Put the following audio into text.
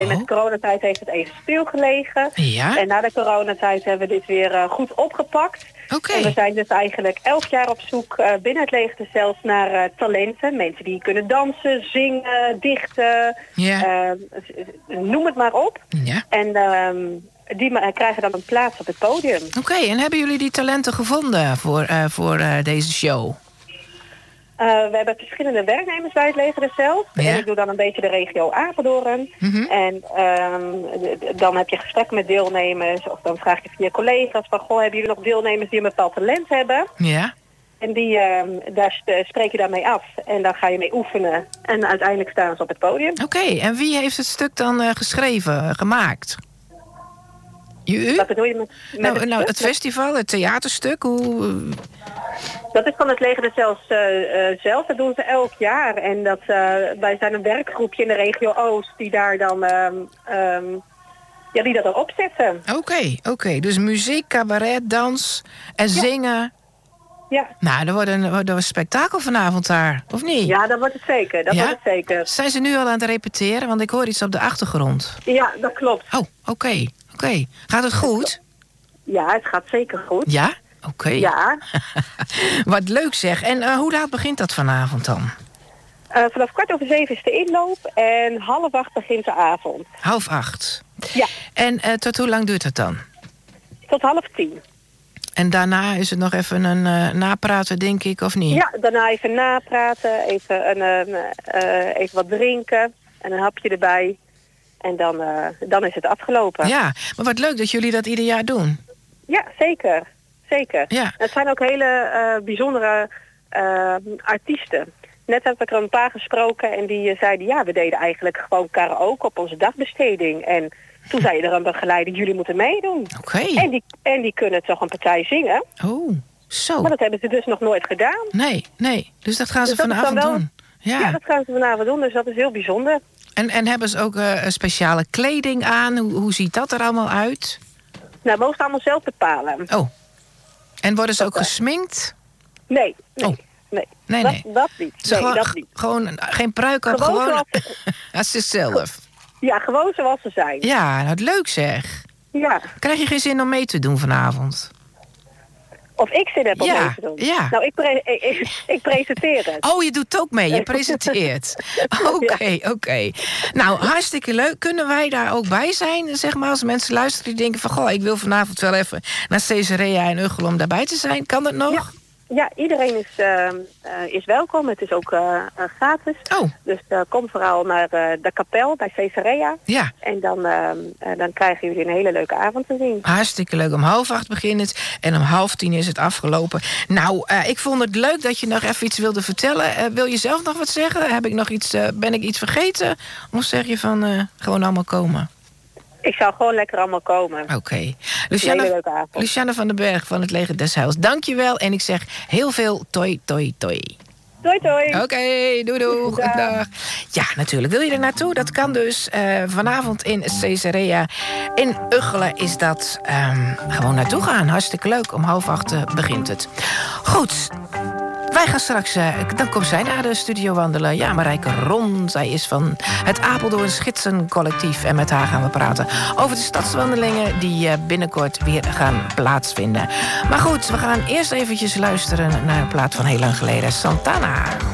Met coronatijd heeft het even stilgelegen. Ja. En na de coronatijd hebben we dit weer goed opgepakt. Oké. En we zijn dus eigenlijk elk jaar op zoek binnen het leger zelfs naar talenten. Mensen die kunnen dansen, zingen, dichten, noem het maar op. Ja. En die krijgen dan een plaats op het podium. Oké, en hebben jullie die talenten gevonden voor deze show? We hebben verschillende werknemers bij het leger zelf. Ja. En ik doe dan een beetje de regio Apeldoorn. En dan heb je gesprekken met deelnemers. Of dan vraag je via collega's van... Goh, hebben jullie nog deelnemers die een bepaald talent hebben? Ja. En daar spreek je daarmee af. En dan ga je mee oefenen. En uiteindelijk staan ze op het podium. Oké, en wie heeft het stuk dan geschreven, gemaakt? U? Wat bedoel je met het festival, het theaterstuk? Dat is van het leger zelf. Dat doen ze elk jaar. En wij zijn een werkgroepje in de regio Oost die daar dan die dat erop zetten. Oké. Dus muziek, cabaret, dans en zingen. Ja. Nou, er wordt een spektakel vanavond daar, of niet? Ja, dat wordt het zeker. Dat wordt het zeker. Zijn ze nu al aan het repeteren? Want ik hoor iets op de achtergrond. Ja, dat klopt. Oh, oké. Gaat het goed? Ja, het gaat zeker goed. Ja? Oké. Ja. Wat leuk zeg. En hoe laat begint dat vanavond dan? Vanaf 7:15 is de inloop en 7:30 begint de avond. 7:30? Ja. En tot hoe lang duurt het dan? Tot 9:30. En daarna is het nog even een napraten, denk ik, of niet? Ja, daarna even napraten, even wat drinken en een hapje erbij. En dan is het afgelopen. Ja, maar wat leuk dat jullie dat ieder jaar doen. Ja, zeker. Ja. Het zijn ook hele bijzondere artiesten. Net heb ik er een paar gesproken en die zeiden... ja, we deden eigenlijk gewoon karaoke op onze dagbesteding. En toen zei er een begeleider, jullie moeten meedoen. Oké. En die kunnen toch een partij zingen. Oh, zo. Maar dat hebben ze dus nog nooit gedaan. Nee. Dus dat gaan ze vanavond doen. Ja, dat gaan ze vanavond doen, dus dat is heel bijzonder. En hebben ze ook speciale kleding aan? Hoe ziet dat er allemaal uit? Nou, mogen ze allemaal zelf bepalen. Oh. En worden ze ook gesminkt? Nee. Nee. Dat niet. Gewoon geen pruik op, gewoon als zichzelf. Ja, gewoon zoals ze zijn. Ja, dat leuk zeg. Ja. Krijg je geen zin om mee te doen vanavond? Of ik zin heb om mee te doen? Ja. Nou, ik presenteer het. Oh, je doet ook mee, je presenteert. Oké. Nou, hartstikke leuk. Kunnen wij daar ook bij zijn? Zeg maar, als mensen luisteren die denken van... goh, ik wil vanavond wel even naar Caesarea en Uggel om daarbij te zijn. Kan dat nog? Ja, iedereen is welkom. Het is ook gratis. Oh. Dus kom vooral naar de kapel bij Caesarea. Ja. En dan krijgen jullie een hele leuke avond te zien. Hartstikke leuk. Om 7:30 begint het. En om 9:30 is het afgelopen. Nou, ik vond het leuk dat je nog even iets wilde vertellen. Wil je zelf nog wat zeggen? Ben ik iets vergeten? Of zeg je van gewoon allemaal komen? Ik zou gewoon lekker allemaal komen. Oké. Lucianne van den Berg van het Leger des Heils. Dank je wel. En ik zeg heel veel toi. Doei. Oké, doei. Goedendag. Ja, natuurlijk. Wil je er naartoe? Dat kan dus. Vanavond in Caesarea. In Uggelen is dat gewoon naartoe gaan. Hartstikke leuk. Om 7:30 begint het. Goed. Wij gaan straks, dan komt zij naar de studio wandelen. Ja, Marijke Ron, zij is van het Apeldoorns Gidsencollectief. En met haar gaan we praten over de stadswandelingen... die binnenkort weer gaan plaatsvinden. Maar goed, we gaan eerst eventjes luisteren naar een plaat van heel lang geleden. Santana.